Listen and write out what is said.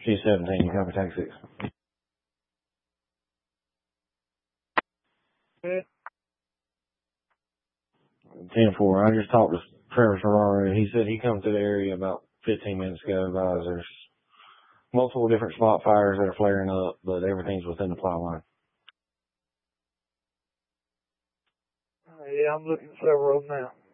G17, you copy Tag 6. Okay. 10-4. I just talked to Trevor Ferraro. He said he come to the area about 15 minutes ago. Advised there's multiple different spot fires that are flaring up, but everything's within the plow line. Yeah, I'm looking at several of them now.